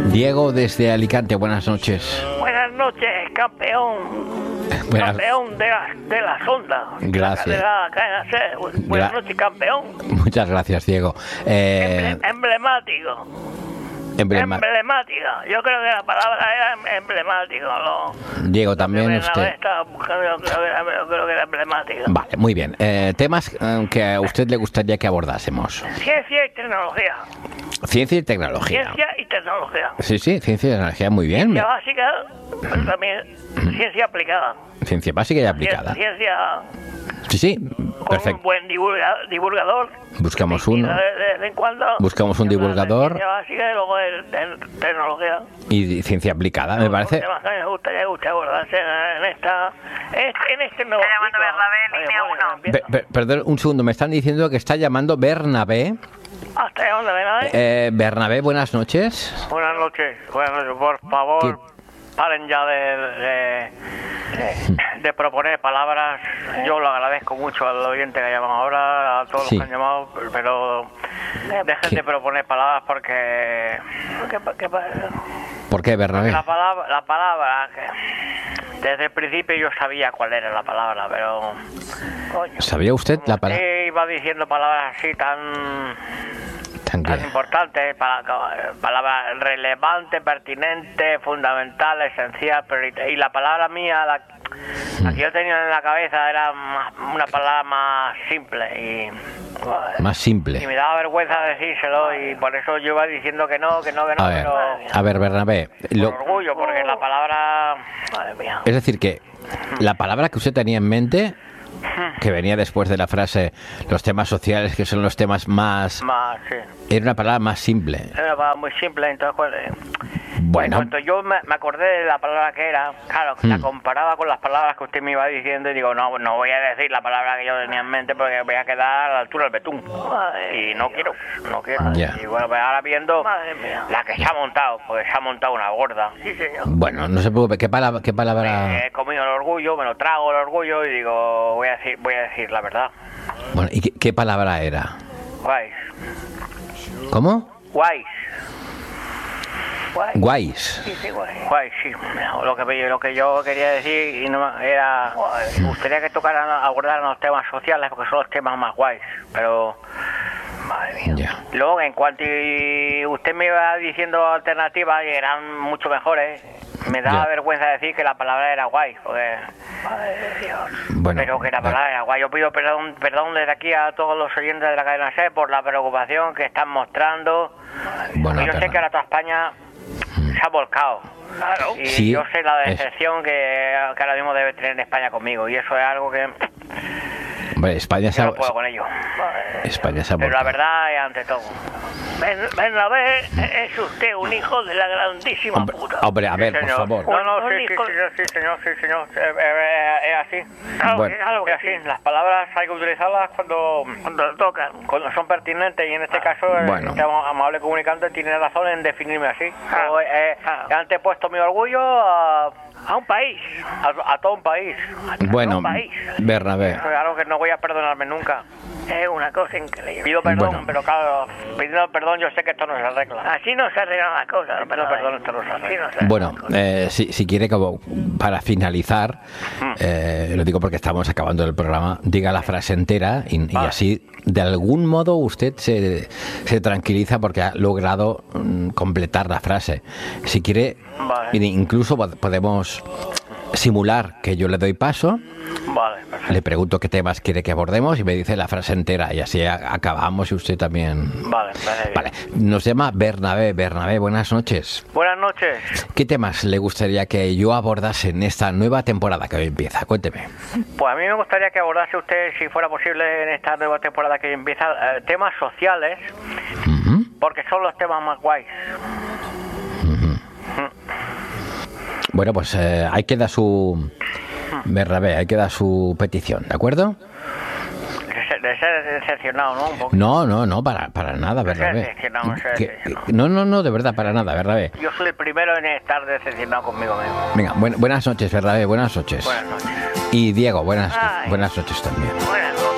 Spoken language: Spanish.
Diego desde Alicante, buenas noches. Buenas noches, campeón. Campeón de la sonda. Gracias. De la cadena SER. Buenas noches, campeón. Muchas gracias, Diego. Emblemático. Emblemática. Yo creo que la palabra era emblemático, ¿no? Diego, también usted. Estaba buscando, yo creo que era emblemática. Vale, muy bien. Temas que a usted le gustaría que abordásemos. Ciencia y tecnología. Ciencia y tecnología. Ciencia y tecnología. Sí, ciencia y tecnología, muy bien. Ciencia básica, pero también ciencia aplicada. Ciencia básica y aplicada. Ciencia... Sí, perfecto. Con un buen divulgador. Buscamos uno. De vez en cuando. Buscamos un divulgador. Ciencia básica y luego tecnología. Y ciencia aplicada, me parece. Temas que me gustaría abordarse en este nuevo ciclo. Perdón, un segundo. Me están diciendo que está llamando Bernabé. ¿Hasta dónde, Bernabé? Bernabé, buenas noches. Buenas noches. Por favor, paren ya de proponer palabras. Yo lo agradezco mucho al oyente que ha llamado ahora, a todos los que han llamado, pero dejen de proponer palabras porque... ¿Por qué, Bernabé? La palabra desde el principio yo sabía cuál era la palabra, pero... ¿Sabía usted la palabra? Iba diciendo palabras así tan importantes, palabras relevante, pertinente, fundamental, esencial, y la palabra mía, la que yo tenía en la cabeza era una palabra más simple más simple. Y me daba vergüenza decírselo y por eso yo iba diciendo que no, a ver, Bernabé. Orgullo, porque la palabra... Madre mía. Es decir, que la palabra que usted tenía en mente, que venía después de la frase los temas sociales, que son los temas más sí. Era una palabra más simple. Era una palabra muy simple, entonces bueno. Cuando yo me acordé de la palabra que era, claro, la comparaba con las palabras que usted me iba diciendo y digo, no voy a decir la palabra que yo tenía en mente porque voy a quedar a la altura del betún. Y no quiero. Ya. Y bueno, pues ahora viendo la que se ha montado, porque se ha montado una gorda. Sí, señor. Bueno, no se preocupe, ¿qué palabra? He comido el orgullo, me lo trago el orgullo y digo, voy a decir la verdad. Bueno, ¿y qué palabra era? Guays. ¿Cómo? Guays. Guays. Sí, guays, sí. Lo que yo quería decir era... Me gustaría que abordaran los temas sociales porque son los temas más guays, pero... Madre mía. Ya. Luego, en cuanto usted me iba diciendo alternativas y eran mucho mejores, me daba vergüenza decir que la palabra era guay, porque... Madre de Dios. Bueno, pero que la palabra era guay. Yo pido perdón desde aquí a todos los oyentes de la cadena SER por la preocupación que están mostrando. Bueno, yo sé que ahora toda España se ha volcado. Claro. Y sí, yo sé la decepción que ahora mismo debe tener España conmigo, y eso es algo que... Hombre, España se ha... No puedo con ello. España se ha... Pero la verdad es ante todo. Bernabé es usted un hijo de la grandísima puta. Hombre, a ver, por favor. Sí, señor. Es así. Bueno. Es así. Las palabras hay que utilizarlas cuando tocan, cuando son pertinentes, y en este caso este amable comunicante tiene razón en definirme así. He antepuesto mi orgullo a un país, a todo un país. Bueno, Bernabé. Eso es algo que no voy a perdonarme nunca. Es una cosa increíble. Pido perdón, pero claro, pidiendo perdón yo sé que esto no se arregla. Así no se arreglan las cosas. Pido perdón, esto no se arregla. Bueno, si quiere, como para finalizar, lo digo porque estamos acabando el programa, diga la frase entera y así, de algún modo, usted se tranquiliza porque ha logrado completar la frase. Si quiere, incluso podemos simular que yo le doy paso. Vale, perfecto. Le pregunto qué temas quiere que abordemos y me dice la frase entera y así acabamos y usted también. Vale. Nos llama Bernabé. Bernabé, buenas noches. Buenas noches. ¿Qué temas le gustaría que yo abordase en esta nueva temporada que hoy empieza? Cuénteme. Pues a mí me gustaría que abordase usted, si fuera posible, en esta nueva temporada que hoy empieza, temas sociales, porque son los temas más guays. Bueno, pues ahí queda su... Bernabé, ahí queda su petición, ¿de acuerdo? De ser decepcionado, ¿no? Un poco. No, para nada, Bernabé. No, de verdad, para nada, Bernabé. Yo soy el primero en estar decepcionado conmigo mismo. Venga, buenas noches, Bernabé, buenas noches. Buenas noches. Y Diego, buenas noches también. Buenas